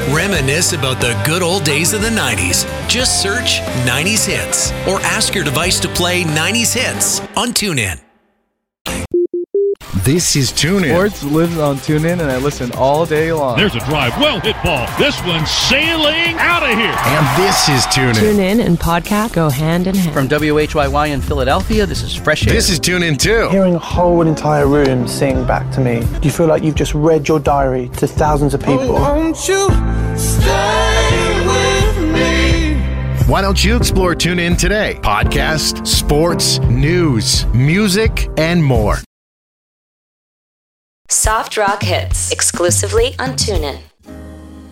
Reminisce about the good old days of the 90s. Just search 90s Hits or ask your device to play 90s Hits on TuneIn. This is TuneIn. Sports lives on TuneIn, and I listen all day long. There's a drive. Well hit ball. This one's sailing out of here. And this is TuneIn. TuneIn and podcast go hand in hand. From WHYY in Philadelphia, this is Fresh Air. This is TuneIn too. Hearing a whole entire room sing back to me, do you feel like you've just read your diary to thousands of people? Won't you stay with me? Why don't you explore TuneIn today? Podcast, sports, news, music, and more. Soft Rock Hits, exclusively on TuneIn.